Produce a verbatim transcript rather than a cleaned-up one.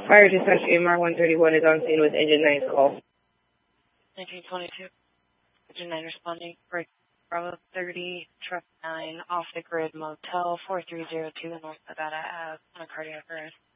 Fire dispatch A M R one thirty-one is on scene with engine nine's call. nineteen twenty-two. Engine nine responding. Break Bravo thirty, truck nine, off the grid motel four three zero two North Nevada Ave on a cardiac arrest.